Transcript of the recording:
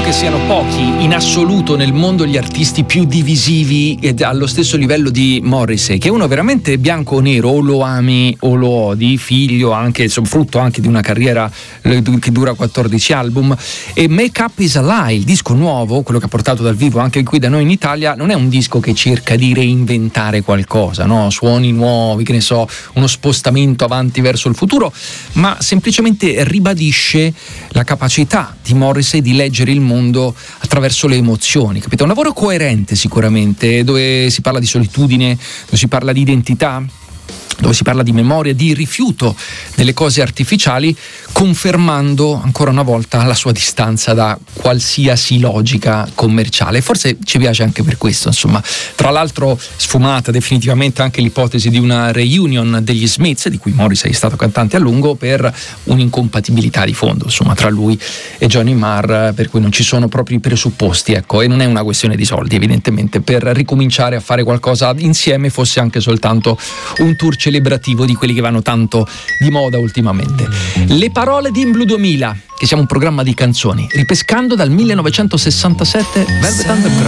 che siano pochi in assoluto nel mondo gli artisti più divisivi ed allo stesso livello di Morrissey, che uno veramente bianco o nero, o lo ami o lo odi, figlio anche, frutto anche di una carriera che dura 14 album. E Make Up Is a Lie, il disco nuovo, quello che ha portato dal vivo anche qui da noi in Italia, non è un disco che cerca di reinventare qualcosa, no? Suoni nuovi, che ne so, uno spostamento avanti verso il futuro, ma semplicemente ribadisce la capacità di Morrissey di leggere il mondo attraverso le emozioni, capito? Un lavoro coerente sicuramente, dove si parla di solitudine, dove si parla di identità, dove si parla di memoria, di rifiuto delle cose artificiali, confermando ancora una volta la sua distanza da qualsiasi logica commerciale. Forse ci piace anche per questo, insomma. Tra l'altro sfumata definitivamente anche l'ipotesi di una reunion degli Smiths, di cui Morrissey è stato cantante a lungo, per un'incompatibilità di fondo, insomma, tra lui e Johnny Marr, per cui non ci sono proprio i presupposti, ecco, e non è una questione di soldi, evidentemente, per ricominciare a fare qualcosa insieme, fosse anche soltanto un tour celebrativo di quelli che vanno tanto di moda ultimamente. Le parole di In Blue 2000, che siamo un programma di canzoni, ripescando dal 1967 Velvet Underground.